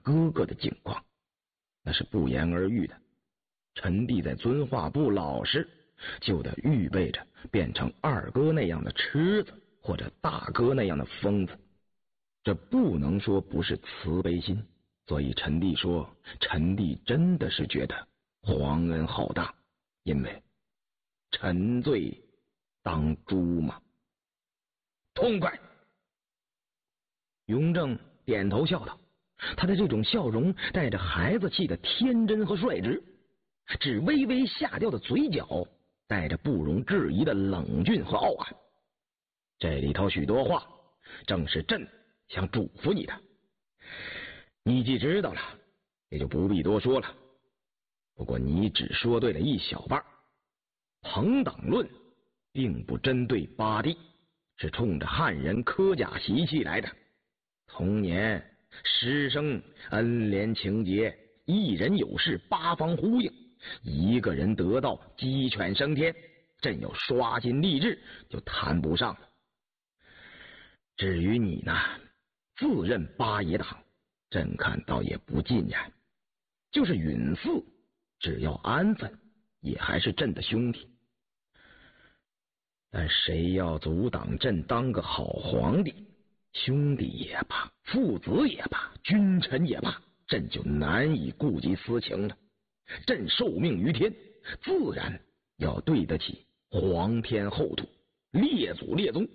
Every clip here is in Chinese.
哥哥的境况，那是不言而喻的。陈帝在遵化不老实，就得预备着变成二哥那样的痴子，或者大哥那样的疯子。这不能说不是慈悲心，所以陈帝说，陈帝真的是觉得皇恩浩大，因为臣罪当诛嘛。痛快！雍正点头笑道，他的这种笑容带着孩子气的天真和率直，只微微下掉的嘴角带着不容置疑的冷峻和傲寒。这里头许多话正是朕想嘱咐你的，你既知道了，也就不必多说了。不过你只说对了一小半。朋党论并不针对八弟，是冲着汉人科甲习气来的。童年师生恩怜情结，一人有事八方呼应，一个人得道鸡犬升天，朕要刷新励志就谈不上了。至于你呢，自认八爷党，朕看倒也不尽然。就是允嗣，只要安分，也还是朕的兄弟。但谁要阻挡朕当个好皇帝，兄弟也罢，父子也罢，君臣也罢，朕就难以顾及私情了。朕受命于天，自然要对得起皇天厚土，列祖列宗。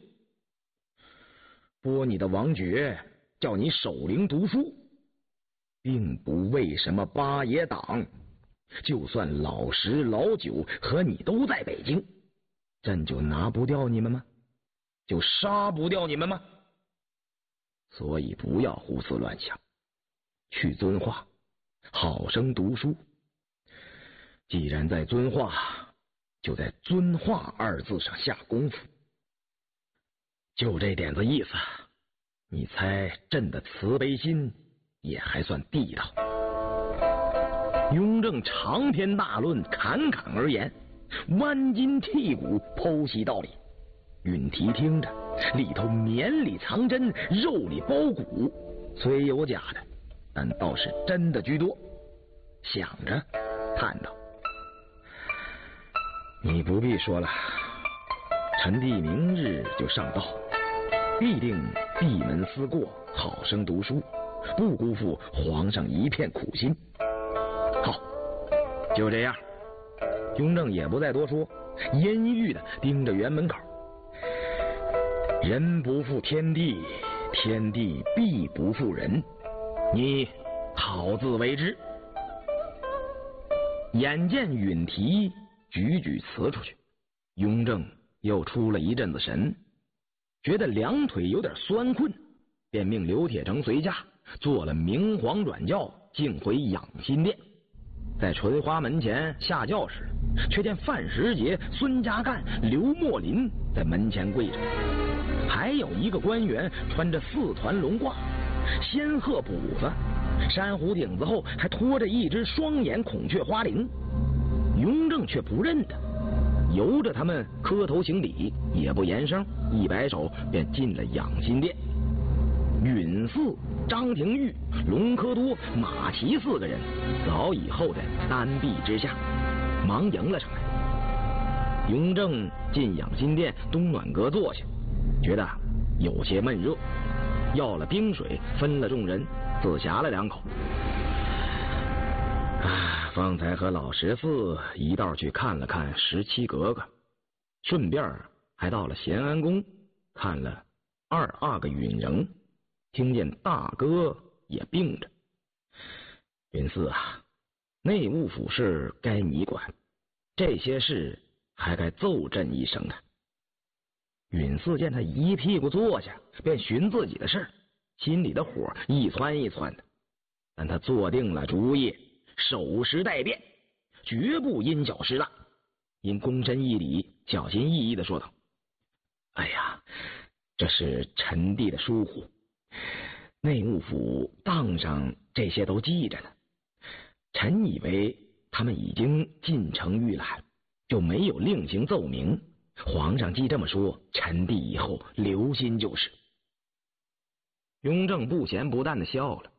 拨你的王爵，叫你守灵读书，并不为什么八爷党。就算老十老九和你都在北京，朕就拿不掉你们吗？就杀不掉你们吗？所以不要胡思乱想，去遵化好生读书。既然在遵化，就在遵化二字上下功夫。就这点子意思，你猜朕的慈悲心也还算地道。雍正长篇大论，侃侃而言，剜筋剔骨，剖析道理。允提听着，里头绵里藏针，肉里包骨，虽有假的，但倒是真的居多。想着叹道，你不必说了，臣弟明日就上道，必定闭门思过，好生读书，不辜负皇上一片苦心。好，就这样。雍正也不再多说，阴郁的盯着辕门口。人不负天地，天地必不负人，你好自为之。眼见允提举举辞出去，雍正又出了一阵子神，觉得两腿有点酸困，便命刘铁成随驾，做了明皇转轿，径回养心殿。在纯华门前下轿时，却见范时杰、孙家干、刘墨林在门前跪着，还有一个官员穿着4团龙褂，仙鹤补子，珊瑚顶子后还拖着一只双眼孔雀花翎。雍正却不认得，由着他们磕头行礼，也不言声，一摆手便进了养心殿。允嗣、张廷玉、隆科多、马齐4个人早已候在单壁之下，忙迎了上来。雍正进养心殿东暖阁坐下，觉得有些闷热，要了冰水分了众人，自呷了2口。方才和老14一道去看了看17格格，顺便还到了咸安宫看了2阿哥允仍，听见大哥也病着。允嗣啊，内务府事该你管，这些事还该奏朕一声的。允嗣见他一屁股坐下，便寻自己的事，心里的火一窜一窜的。但他坐定了主意，守时待变，绝不因小失大。因躬身一礼，小心翼翼地说道：“哎呀，这是臣弟的疏忽，内务府档上这些都记着呢。臣以为他们已经进城预览，就没有另行奏明。皇上既这么说，臣弟以后留心就是。”雍正不咸不淡地笑了，